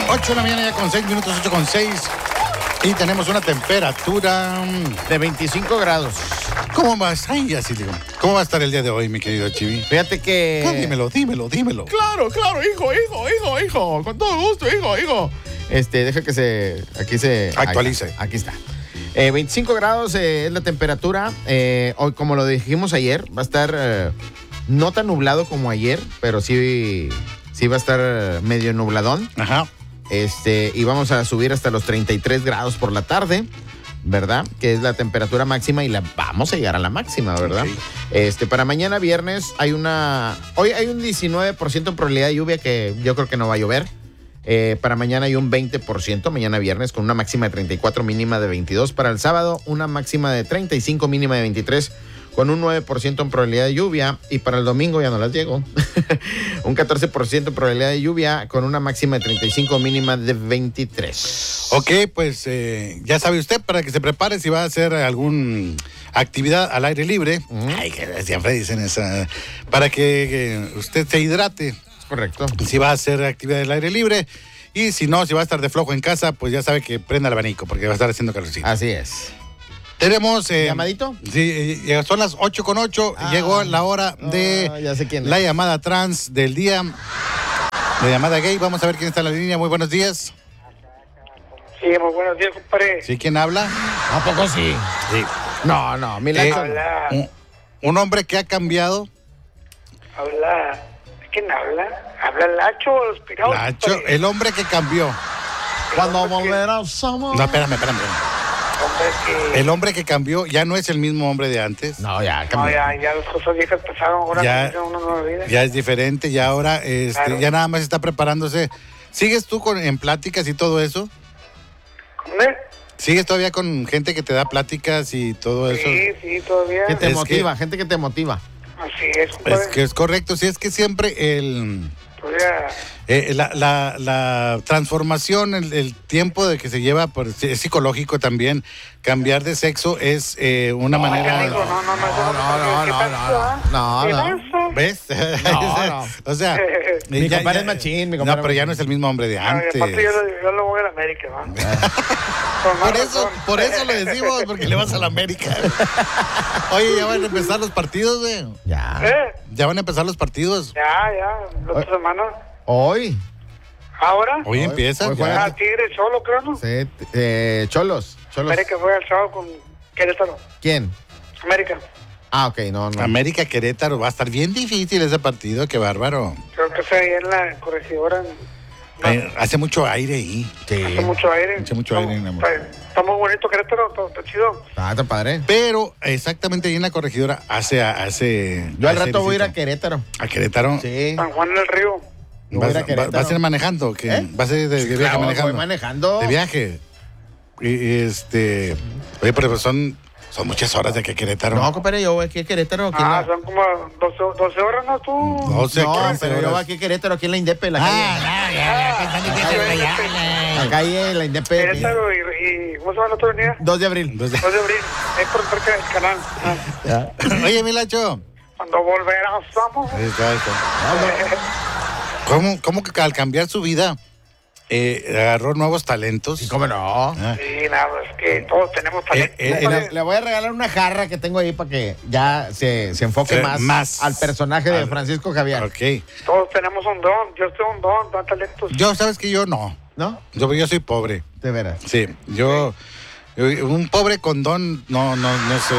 8 de la mañana ya con 6 minutos, 8 con 6. Y tenemos una temperatura de 25 grados. ¿Cómo vas? Ay, así digo. ¿Cómo va a estar el día de hoy, mi querido Chivi? Fíjate que... Dímelo. Claro, hijo. Con todo gusto, hijo. Deja que aquí se... Actualice. Aquí está. 25 grados es la temperatura. Hoy, como lo dijimos ayer, va a estar no tan nublado como ayer, pero sí va a estar medio nubladón. Ajá. Y vamos a subir hasta los 33 grados por la tarde, ¿verdad? Que es la temperatura máxima y vamos a llegar a la máxima, ¿verdad? Okay. Para mañana viernes hoy hay un 19% de probabilidad de lluvia que yo creo que no va a llover. Para mañana hay un 20%, mañana viernes, con una máxima de 34, mínima de 22. Para el sábado, una máxima de 35, mínima de 23, con un 9% en probabilidad de lluvia. Y para el domingo ya no las llego. Un 14% de probabilidad de lluvia, con una máxima de 35, mínima de 23. Ok, pues ya sabe usted, para que se prepare si va a hacer alguna actividad al aire libre. Ay, que siempre dicen esa. Para que usted se hidrate. Correcto. Si va a hacer actividad al aire libre. Y si no, si va a estar de flojo en casa, pues ya sabe que prenda el abanico, porque va a estar haciendo calorcito. Así es. Tenemos... ¿Llamadito? Sí, son las 8:08. Llegó la hora de ya sé quién es. La llamada trans del día. La llamada gay. Vamos a ver quién está en la línea. Muy buenos días. Sí, muy buenos días, compadre. ¿Sí? ¿Quién habla? ¿A poco sí? Sí. No, mi Lacho. Un hombre que ha cambiado. Habla... ¿Quién habla? ¿Habla Lacho o los pirados? Lacho, el hombre que cambió. Cuando volverás somos... No, espérame. El hombre que cambió ya no es el mismo hombre de antes. No, ya cambió. No, ya las cosas viejas pasaron, ahora ya, una nueva vida. Ya es diferente, ya ahora claro. Ya nada más está preparándose. ¿Sigues tú en pláticas y todo eso? ¿Cómo? ¿Sigues todavía con gente que te da pláticas y todo eso? Sí, todavía. Que te motiva, gente que te motiva. Así es, compadre. Es que es correcto, sí, es que siempre la transformación, el tiempo de que se lleva, es psicológico también. Cambiar de sexo es una manera... No. ¿Ves? No. O sea... Mi compadre es machín, No, pero ya no es el mismo hombre de antes. Aparte yo lo voy a la América, ¿no? Por eso lo decimos, porque le vas a la América. Oye, ya van a empezar los partidos, güey. Ya. Ya van a empezar los partidos. Ya, la otra semana. Hoy. ¿Ahora? Hoy empieza. Tigre, Cholo, creo, ¿no? Sí, Cholos. América fue al sábado con Querétaro. ¿Quién? América. Ok, no. América Querétaro, va a estar bien difícil ese partido, qué bárbaro. Creo que fue ahí en la corregidora. Hace mucho aire ahí. Sí. Hace mucho aire. Hace mucho aire. Está muy bonito Querétaro, está chido. Está padre. Pero exactamente ahí en la corregidora hace yo al rato voy a ir a Querétaro. ¿A Querétaro? Sí. San Juan del Río. ¿Vas a ir manejando? ¿Vas a ir de viaje manejando? Voy manejando. De viaje. Oye, pero son muchas horas de aquí a Querétaro. No, compadre, yo voy aquí a Querétaro. Son como 12 horas, ¿no? Tú. 12, no, 15 pero horas. yo voy aquí a Querétaro, aquí en la Indepe, la calle. La calle, la Indepe. Querétaro y ¿cómo se llama la otra avenida? 2 de abril. 2 de abril. Es por cerca del canal. Oye, Milacho. Cuando volverás, somos. ¿Cómo que al cambiar su vida agarró nuevos talentos? ¿Cómo no? Sí, nada, es que todos tenemos talento. Le voy a regalar una jarra que tengo ahí para que ya se enfoque más al personaje de Francisco Javier. Ok. Todos tenemos un don. Yo tengo un don talentos. Yo, ¿sabes que yo no? ¿No? Yo soy pobre. De veras. Sí, un pobre con don no sé.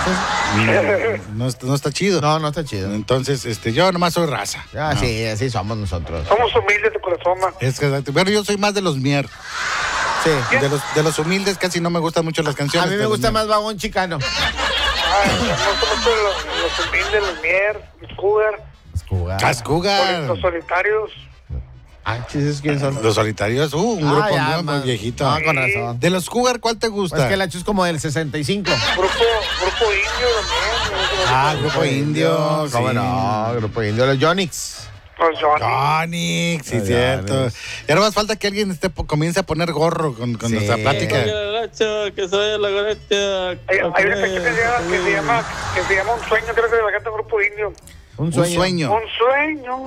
No está chido. No está chido. Entonces, yo nomás soy raza. Sí, así somos nosotros. Somos humildes de corazón, man. Es que, bueno, yo soy más de los mier. Sí. De los humildes casi no me gustan mucho las canciones. A mí me gusta más Vagón Chicano. Me gustan mucho los humildes, los mier, los cougar. Los solitarios. ¿Quiénes son? Los solitarios, un grupo muy viejito. No, con razón. De los cougar, ¿cuál te gusta? Pues que la es como del 65. Grupo indio también. Grupo indio. ¿Cómo sí. no? Grupo indio, los Yonix. Los Yonix, sí, cierto. Y ahora más falta que alguien comience a poner gorro con nuestra plática. Que soy la goracha. Hay una canción que se llama Un Sueño, creo que de la canta Grupo Indio. Un sueño. Un sueño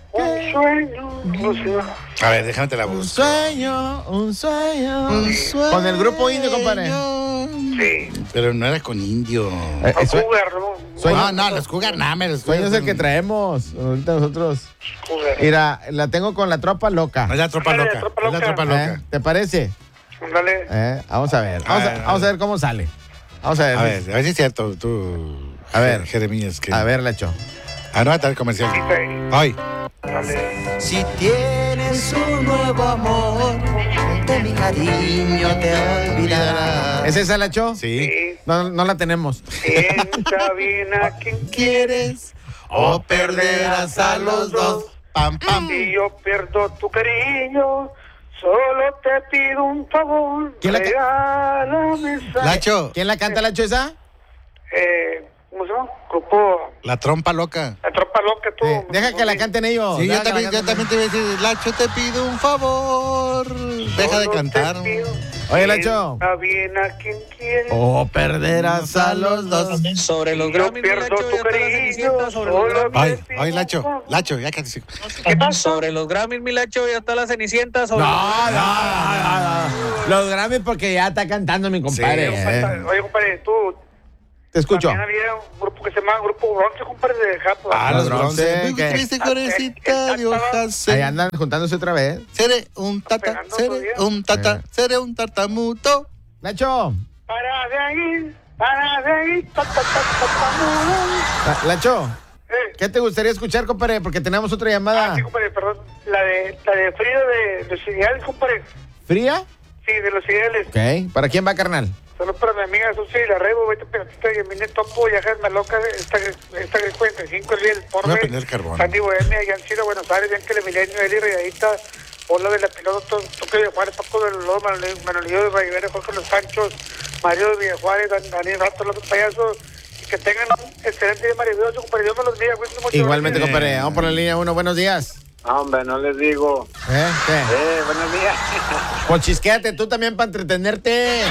Un sueño. No sé. A ver, déjame te la Un busco. sueño. Con el grupo indio, compadre. Sí. Pero no era con indio. Cougar, ¿no? Sueño- No, los Cougar, nada, me los Sueño es el que traemos. Ahorita nosotros. Cougar. Mira, la tengo con la tropa loca. No es la tropa Ándale, loca. tropa Es la loca. tropa loca. ¿Te parece? Ándale. Vamos a ver. Vamos a ver cómo sale. Vamos a ver. A ver si es cierto, tú. A ver. Jeremías, que. A ver, Lacho. Anota el comercial. Sí, sí. Ay. Ándale. Si tienes un nuevo amor, de mi cariño te olvidarás. ¿Es esa, Lacho? Sí. Sí. No la tenemos. Piensa bien a quien ¿Quieres o perderás a los dos? Pam, pam. Si yo pierdo tu cariño, solo te pido un favor. ¿Quién la Regálame esa. Lacho, ¿Quién la canta, Lacho, esa? ¿Cómo se llama? Grupo la trompa loca. La Tropa Loca, tú. Deja que la canten ellos. Sí, Deja yo que la también canten. te voy a decir, Lacho, te pido un favor. Deja de Solo cantar. te pido. Oye, Lacho. Piensa bien a quien quieres. O perderás a los dos. Sobre los Si yo Grammys, mi pierdo Lacho, tu ya está la cariño, Cenicienta. Sobre los solo Grammys. te pido Ay, un Lacho, favor. Lacho, ya casi. ¿Qué pasa? Sobre los Grammys, mi Lacho, ya está la Cenicienta. Sobre los Grammys. No. Los Grammys porque ya está cantando mi compadre. Oye, compadre, tú. Te escucho. También había un grupo que se llama Grupo Bronce, compadre, de Japón. Ah, Los los bronce, bronce. ¿qué? Triste florecita de hojas. Ahí andan juntándose otra vez. Seré un tata, seré un tata, seré un tartamudo. Lacho. Para de ahí, ta. Lacho. ¿Qué te gustaría escuchar, compadre? Porque tenemos otra llamada. Sí, compadre, perdón. La de Frida de los ideales, compadre. ¿Fría? Sí, de los ideales. Ok. ¿Para quién va, carnal? Solo para mi amiga Susi la Rebo, vete pedacito y Emine Topo, Yajas Loca, esta 45 el día del Voy a Porbe, prender carbón. Sandy Bohemia, Yanciro, Buenos Aires, Bianca Milenio, Eli Rayadita, Hola de la Piloto, Toque de Juárez, Paco de Lolo, Manolillo de Rivera, Jorge Los Sanchos, Mario de Villajuárez, Daniel Rato, Los Payasos, y que tengan un excelente día maravilloso, compadre, Dios me los bendiga, cuídense mucho. Igualmente, gracias. compadre. Vamos por la línea 1. Buenos días. Hombre, no les digo. ¿Qué? Buenos días. Pues chisquéate tú también para entretenerte.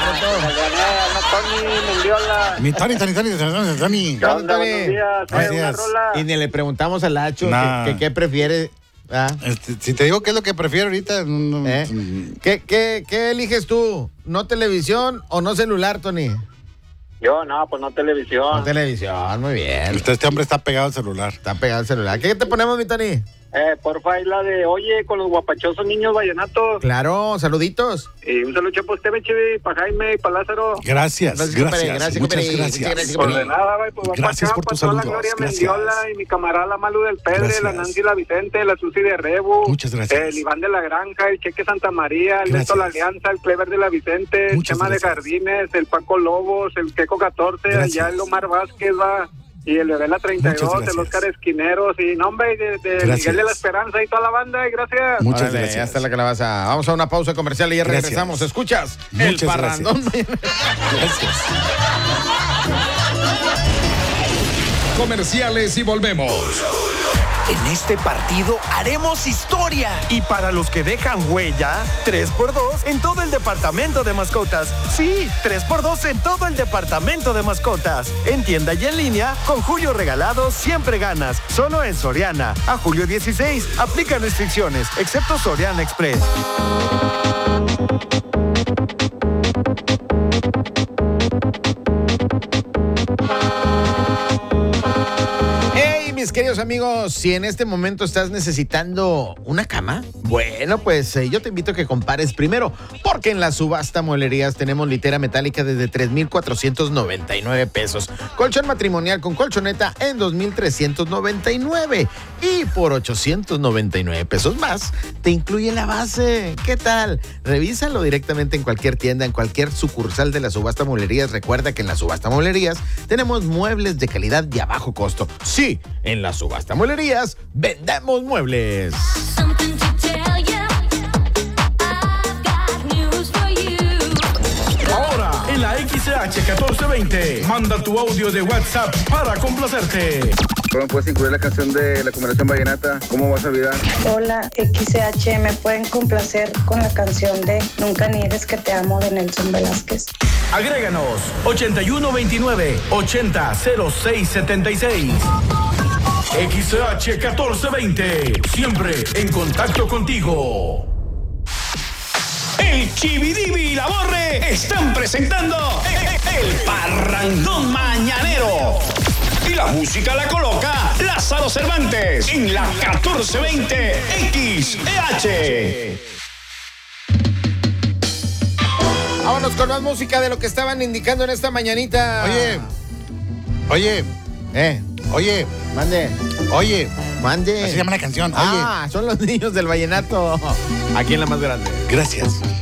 Tony Mendiola. Mi Tony. ¿Qué onda, Tony? Buenos días. Y ni le preguntamos a Lacho Nah. que qué prefiere. ¿Ah? Si te digo qué es lo que prefiero ahorita, ¿Qué eliges tú? ¿No televisión o no celular, Tony? Yo, no, pues no televisión. No televisión, muy bien. este hombre está pegado al celular. Está pegado el celular. ¿Qué te ponemos, mi Tony? Porfa, y la de, oye, con los guapachosos niños vallenatos. Claro, saluditos. Y un saludo para usted, Beche, para Jaime y para Lázaro. Gracias, compadre, muchas compadre. gracias. Por de nada, güey, pues va Gracias para por acá, tus para toda la saludos, Gloria gracias. Mendiola y mi camarada la Malu del Pedre, Gracias. la Nancy la Vicente, la Susi de Rebu. Muchas gracias. El Iván de la Granja, el Cheque Santa María, el Gracias. Neto la Alianza, el Clever de la Vicente, el Muchas Chema de gracias. Jardines, el Paco Lobos, el Queco 14, Gracias. allá el Omar Vázquez, va. Y el Bebé la 32, Muchas el gracias. Oscar Esquineros y nombre de Gracias. Miguel de la Esperanza y toda la banda, y gracias. Muchas Órale, gracias. Ya está la calabaza. Vamos a una pausa comercial y ya Gracias. regresamos. ¿Escuchas? Muchas el parrandón. Gracias. Comerciales y volvemos. En este partido haremos historia. Y para los que dejan huella, 3x2 en todo el departamento de mascotas. Sí, 3x2 en todo el departamento de mascotas. En tienda y en línea, con Julio Regalado siempre ganas. Solo en Soriana. A julio 16, aplican restricciones, excepto Soriana Express. Hey, mis queridos amigos, si en este momento estás necesitando una cama, bueno, pues yo te invito a que compares primero, porque en la subasta Mueblerías tenemos litera metálica desde 3,499 pesos, colchón matrimonial con colchoneta en 2,399 y por 899 pesos más te incluye la base. ¿Qué tal? Revísalo directamente en cualquier tienda, en cualquier sucursal de la subasta Mueblerías. Recuerda que en la subasta Mueblerías tenemos muebles de calidad y a bajo costo. Sí, en la subasta Mueblerías vendemos muebles. Something to tell you. I've got news for you. Ahora, en la XH 1420, manda tu audio de WhatsApp para complacerte. ¿Cómo puedes incluir la canción de la Conversación Vallenata? ¿Cómo vas a olvidar? Hola, XH, ¿me pueden complacer con la canción de Nunca niegues que te amo de Nelson Velázquez? Agréganos 8129 800676. XH 1420, siempre en contacto contigo. El Chividivi y la Borre están presentando el Parrandón Mañanero. Y la música la coloca Lázaro Cervantes en la 1420 XEH. Vámonos con más música de lo que estaban indicando en esta mañanita. Oye. Mande. Oye. Mande. Así se llama la canción. Oye. Ah, son los niños del vallenato. Aquí en la más grande. Gracias.